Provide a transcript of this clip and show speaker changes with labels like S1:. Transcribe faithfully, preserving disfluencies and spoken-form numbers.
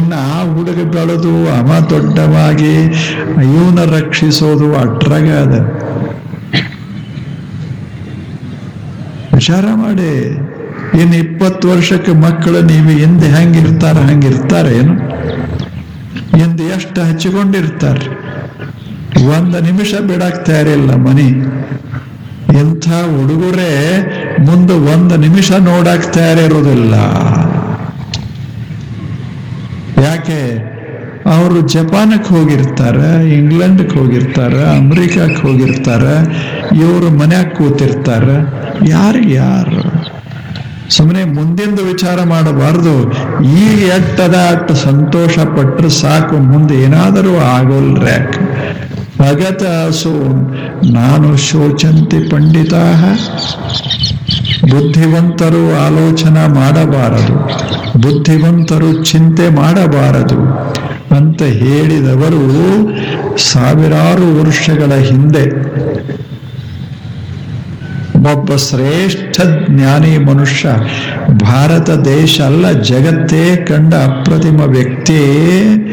S1: ಇನ್ನು ಆ ಹುಡುಗ ಬೆಳೆದು ಅವ ದೊಡ್ಡವಾಗಿ ಇವನ ರಕ್ಷಿಸೋದು ಅಟ್ರಾಗ ಅದ. ವಿಚಾರ ಮಾಡಿ, ಇನ್ನು ಇಪ್ಪತ್ತು ವರ್ಷಕ್ಕೆ ಮಕ್ಕಳು ನೀವು ಹಿಂದೆ ಹೆಂಗಿರ್ತಾರ ಹಂಗಿರ್ತಾರ ಏನು? ಹಿಂದೆ ಎಷ್ಟು ಹಚ್ಚಿಕೊಂಡಿರ್ತಾರೆ, ಒಂದು ನಿಮಿಷ ಬಿಡಾಕ್ ತಯಾರಿಲ್ಲ ಮನಿ. ಇಂಥ ಹುಡುಗರೇ ಮುಂದೆ ಒಂದು ನಿಮಿಷ ನೋಡಕ್ ತಯಾರಿರೋದಿಲ್ಲ. ಯಾಕೆ? ಅವರು ಜಪಾನಕ್ಕೆ ಹೋಗಿರ್ತಾರ, ಇಂಗ್ಲೆಂಡ್ಗೆ ಹೋಗಿರ್ತಾರ, ಅಮೆರಿಕಕ್ಕೆ ಹೋಗಿರ್ತಾರ, ಇವರು ಮನ್ಯಾಗ ಕೂತಿರ್ತಾರ. ಯಾರು ಯಾರು ಸುಮ್ಮನೆ ಮುಂದಿಂದು ವಿಚಾರ ಮಾಡಬಾರ್ದು. ಈಗ ಎಟ್ಟದ ಅಟ್ಟು ಸಂತೋಷ ಪಟ್ಟರೆ ಸಾಕು, ಮುಂದೆ ಏನಾದರೂ ಆಗೋಲ್ರ್ಯಾಕ. ಭಗತ ಸೋ ನಾನು ಶೋಚಂತಿ ಪಂಡಿತಾ. ಬುದ್ಧಿವಂತರು ಆಲೋಚನೆ ಮಾಡಬಾರದು, ಬುದ್ಧಿವಂತರು ಚಿಂತೆ ಮಾಡಬಾರದು ಅಂತ ಹೇಳಿದವರು ಸಾವಿರಾರು ವರ್ಷಗಳ ಹಿಂದೆ ಒಬ್ಬ ಶ್ರೇಷ್ಠ ಜ್ಞಾನಿ ಮನುಷ್ಯ, ಭಾರತ ದೇಶ ಅಲ್ಲ ಜಗತ್ತೇ ಕಂಡ ಅಪ್ರತಿಮ ವ್ಯಕ್ತಿ